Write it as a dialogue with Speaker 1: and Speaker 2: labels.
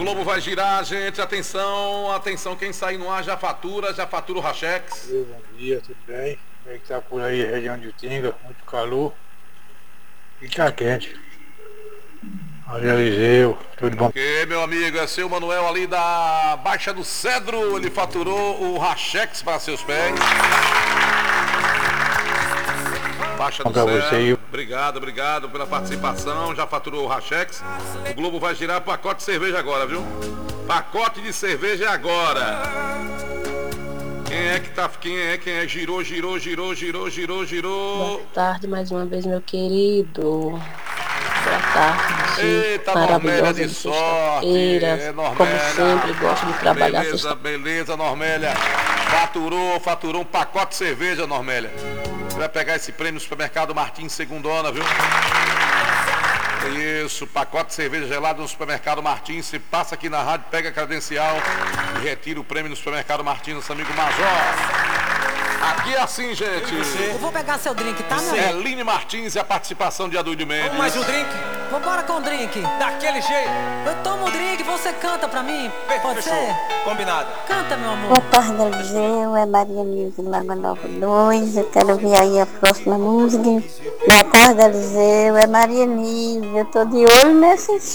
Speaker 1: Globo vai girar, gente. Atenção, atenção. Quem sair no ar já fatura o Rachex.
Speaker 2: Bom dia, tudo bem? Como é que tá por aí, região de Utinga? Muito calor. E tá quente. Olha, Eliseu, tudo bom?
Speaker 1: Ok, meu amigo, é seu Manuel ali da Baixa do Cedro. Ele faturou o Rachex para seus pés. Baixa do Cedro. Obrigado pela participação. Já faturou o Rachex. O Globo vai girar pacote de cerveja agora, viu? Pacote de cerveja é agora. Quem é? Girou.
Speaker 3: Boa tarde mais uma vez, meu querido. Boa tarde.
Speaker 1: Eita, Normélia de sorte.
Speaker 3: Como sempre, gosto de trabalhar.
Speaker 1: Beleza, Normélia. Faturou um pacote de cerveja, Normélia. Você vai pegar esse prêmio no supermercado Martins Segundona, viu? Isso, pacote de cerveja gelada no supermercado Martins. Você passa aqui na rádio, pega a credencial e retira o prêmio no supermercado Martins, nosso amigo Major. Aqui é assim, gente.
Speaker 4: Eu vou pegar seu drink, tá, meu?
Speaker 1: Eline Martins e a participação de Aduílio Mendes.
Speaker 4: Vamos mais um drink? Vambora com o drink. Daquele jeito. Eu tomo o drink, você canta pra mim. Pode ser?
Speaker 5: Combinado.
Speaker 4: Canta, meu amor.
Speaker 6: Boa tarde, Eliseu. É Maria Nilce, Lagoa Nova 2. Eu quero ver aí a próxima música. Boa tarde, Eliseu. É Maria Nilce. Eu tô de olho nesses